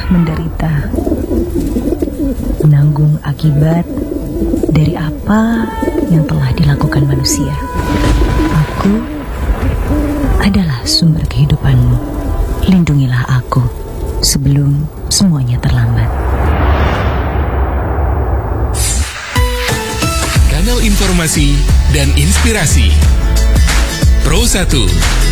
menderita, menanggung akibat dari apa yang telah dilakukan manusia. Aku adalah sumber kehidupanmu. Lindungilah aku sebelum semuanya terlambat. Kanal informasi dan inspirasi Pro 1